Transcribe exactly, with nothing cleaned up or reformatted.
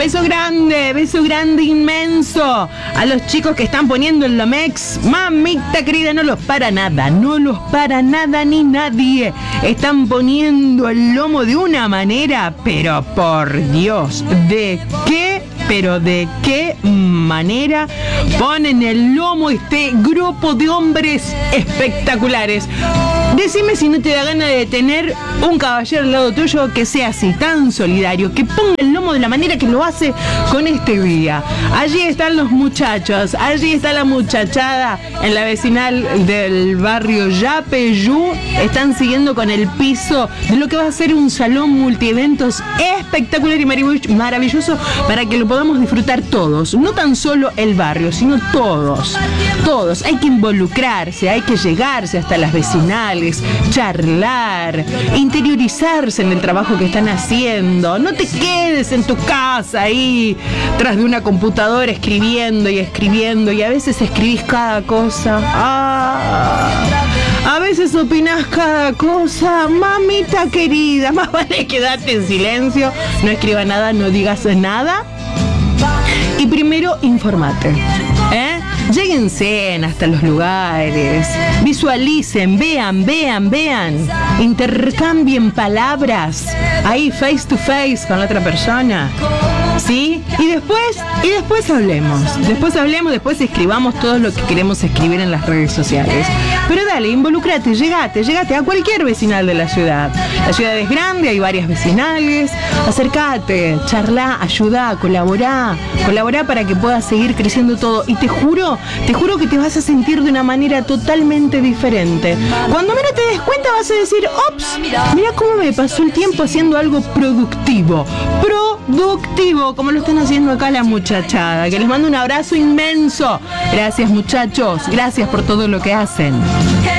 Beso grande, beso grande inmenso a los chicos que están poniendo el Lomex. Mamita querida, no los para nada, no los para nada ni nadie. Están poniendo el lomo de una manera, pero por Dios, ¿de qué? Pero ¿de qué manera ponen el lomo este grupo de hombres espectaculares? Decime si no te da gana de tener un caballero al lado tuyo que sea así, tan solidario, que ponga el lomo de la manera que lo hace con este día. Allí están los muchachos, allí está la muchachada en la vecinal del barrio Yapeyú. Están siguiendo con el piso de lo que va a ser un salón multieventos espectacular y maravilloso para que lo podamos disfrutar todos. No tan solo el barrio, sino todos. Todos. Hay que involucrarse, hay que llegarse hasta las vecinales, charlar, interiorizarse en el trabajo que están haciendo. No te quedes en tu casa ahí tras de una computadora escribiendo y escribiendo, y a veces escribís cada cosa. Ah, a veces opinás cada cosa. Mamita querida, más vale quedarte en silencio, no escribas nada, no digas nada. Y primero informate, ¿eh? Lléguense hasta los lugares, visualicen, vean, vean, vean, intercambien palabras ahí face to face con la otra persona, ¿sí? Y después, y después hablemos, después hablemos, después escribamos todo lo que queremos escribir en las redes sociales. Pero dale, involúcrate, llegate, llegate a cualquier vecinal de la ciudad. La ciudad es grande, hay varias vecinales. Acércate, charlá, ayudá, colaborá, colaborá para que pueda seguir creciendo todo. Y te juro, te juro que te vas a sentir de una manera totalmente diferente. Cuando menos te des cuenta vas a decir, ops, mira cómo me pasó el tiempo haciendo algo productivo. Productivo, como lo están haciendo acá la muchachada. Que les mando un abrazo inmenso. Gracias, muchachos, gracias por todo lo que hacen.